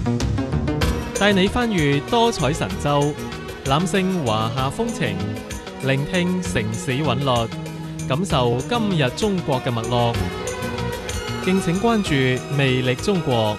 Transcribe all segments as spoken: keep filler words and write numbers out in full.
帶你翻閱多彩神州，攬勝華夏風情，聆聽城市韻律，感受今日中國嘅脈絡。敬請關注魅力中國。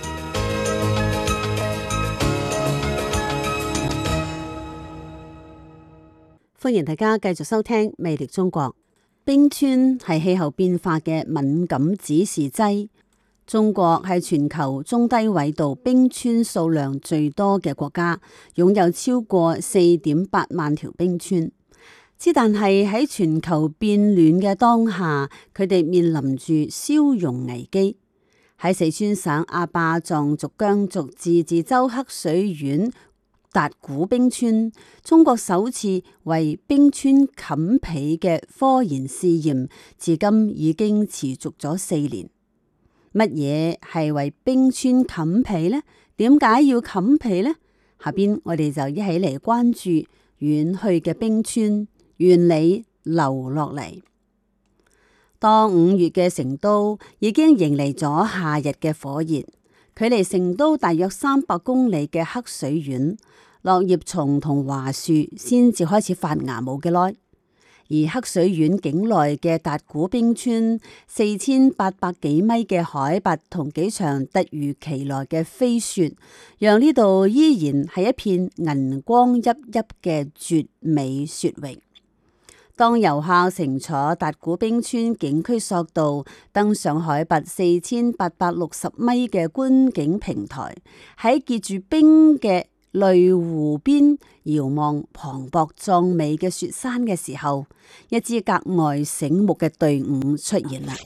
歡迎大家繼續收聽魅力中國。冰川係氣候變化嘅敏感指示劑。中國係全球中低緯度冰川數量最多嘅國家，擁有超過四點八萬條冰川。之但係喺全球變暖嘅當下，佢哋面臨住消融危機。喺四川省阿壩藏族羌族自治州黑水縣達古冰川，中國首次為冰川冚被嘅科研試驗，至今已經持續咗四年。乜嘢係為冰川冚被呢？點解要冚被呢？下邊我哋就一起嚟關注遠去嘅冰川，願你留落嚟。當五月嘅成都已經迎嚟咗夏日嘅火熱，距離成都大約三百公里嘅黑水縣，落葉松同樺樹先至開始發芽冇幾耐。而黑水縣境內嘅達古冰川，四千八百幾米嘅海拔同幾場突如其來嘅飛雪，讓呢度依然係一片銀光熠熠嘅絕美雪域。當遊客乘坐達古冰川景區索道登上海拔四千八百六十米嘅觀景平台，喺結住冰嘅淚湖邊遙望磅礴壯美嘅雪山嘅時候，一支格外醒目嘅隊伍出現啦。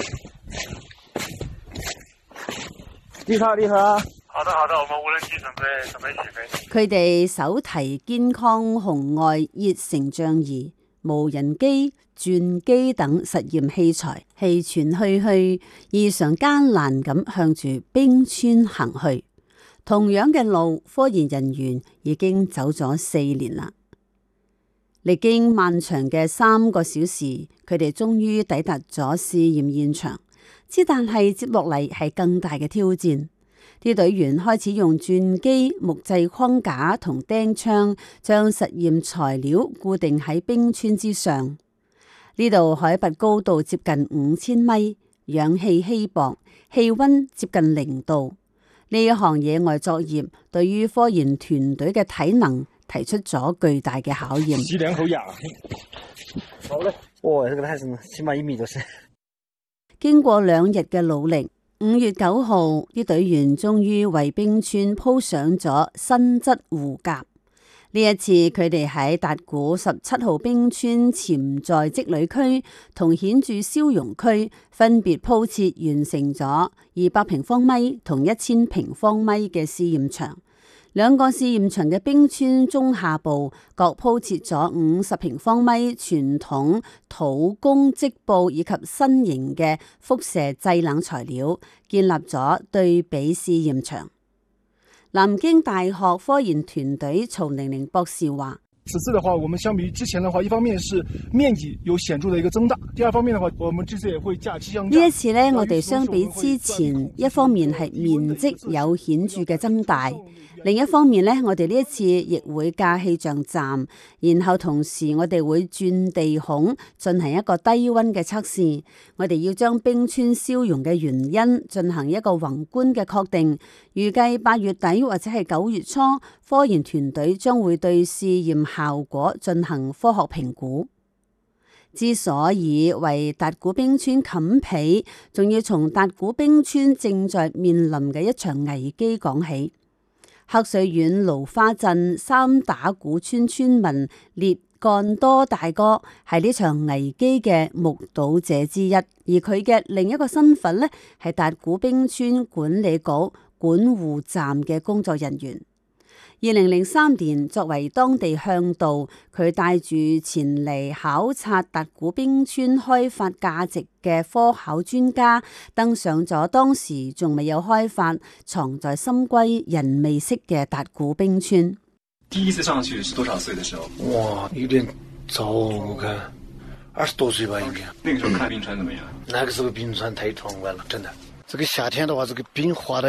你好，你好。 好的，好的，我們無人機準備準備起飛。 佢哋手提肩扛紅外熱成像儀、無人機、鑽機等實驗器材，氣喘吁吁，異常艱難咁向住冰川行去。同樣嘅路，科研人員已經走咗四年啦。歷經漫長嘅三個小時，佢哋終於抵達咗試驗現場。之但係接落嚟係更大嘅挑戰。啲隊員開始用鑽機、木製框架同釘槍，將實驗材料固定喺冰川之上。呢度海拔高度接近五千米，氧氣稀薄，氣溫接近零度。呢一項野外作業對於科研團隊嘅體能提出咗巨大嘅考驗。 吸兩口氧。好嘞，哦，這個太深，起碼一米多深。 經過兩日嘅努力，五月九號，啲隊員終於為冰川鋪上咗新質護甲。呢一次，佢哋喺達古十七號冰川潛在積累區同顯著消融區分別鋪設完成咗二百平方米同一千平方米嘅試驗場。兩個試驗場嘅冰川中下部各鋪設咗五十平方米傳統土工織布以及新型嘅輻射製冷材料，建立咗對比試驗場。南京大學科研團隊曹玲玲博士話： 此次的話，我們相比於之前的話，一方面是面積有顯著的一個增大，第二方面的話，我們這次也會架機相架。 呢一次呢，我哋相比之前，一方面係面積有顯著嘅增大，另一方面呢，我哋呢一次亦會架氣象站，然後同時我哋會鑽地孔進行一個低溫嘅測試。我哋要將冰川消融嘅原因進行一個宏觀嘅確定。預計八月底或者係九月初，科研團隊將會對試驗效果進行科學評估。之所以為達古冰川冚被，仲要從達古冰川正在面臨嘅一場危機講起。黑水縣蘆花鎮三打古村村民列幹多大哥係呢場危機嘅目睹者之一，而佢嘅另一個身份呢，係達古冰川管理局管護站嘅工作人員。二零零三年，作為當地向導，佢帶住前嚟考察達古冰川開發價值嘅科考專家，登上咗當時仲未有開發、藏在深閨人未識嘅達古冰川。 第一次上去是多少歲的時候？ 哇，有點早，我看二十多歲吧，應該。 那個時候看冰川怎麼樣？ 那個時候冰川太壯觀了，真的。這個夏天的話，這個冰化得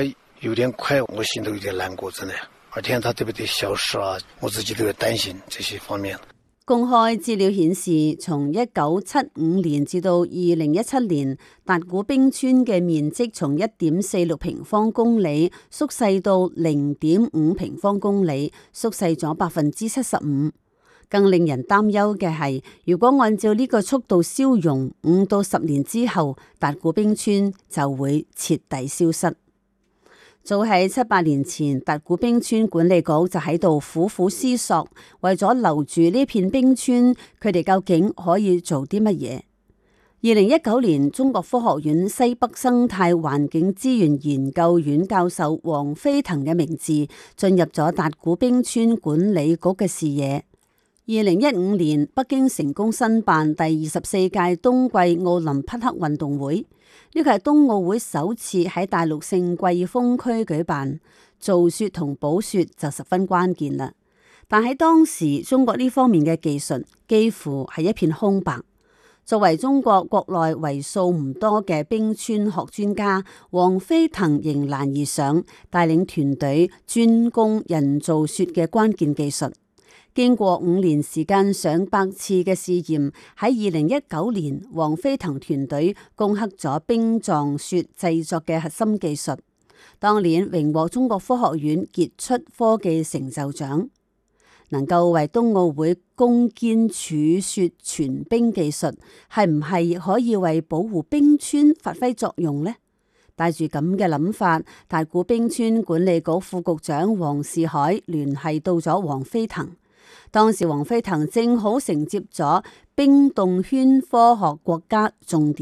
有點快，我心都有點難過，真的。而且它特別的消失啊，我自己都有擔心這些方面。 公開資料顯示，從一九七五年至到二零一七年，達古冰川嘅面積從一點四六平方公里縮細到零點五平方公里，縮細咗百分之七十五。更令人擔憂嘅係，如果按照呢個速度消融，五到十年之後，達古冰川就會徹底消失。早喺七八年前，達古冰川管理局就喺度苦苦思索，為咗留住呢片冰川，佢哋究竟可以做啲乜嘢？二零一九年，中國科學院西北生態環境資源研究院教授黃飛騰嘅名字進入咗達古冰川管理局嘅視野。二零一五年，北京成功申辦第二十四屆冬季奧林匹克運動會，呢個係冬奧會首次喺大陸勝季風區舉辦，造雪同補雪就十分關鍵啦。但喺當時，中國呢方面嘅技術幾乎係一片空白。作為中國國內為數唔多嘅冰川學專家，黃飛騰迎難而上，帶領團隊專攻人造雪嘅關鍵技術。經過五年時間上百次嘅試驗，喺二零一九年，黃飛騰團隊攻克咗冰狀雪製作嘅核心技術。當年榮獲中國科學院傑出科技成就獎，能夠為冬奧會攻堅儲雪存冰技術，係唔係可以為保護冰川發揮作用呢？帶住咁嘅諗法，達古冰川管理局副局長黃士海聯繫到咗黃飛騰。當時黃飛騰正好承接咗冰凍圈科學國家重點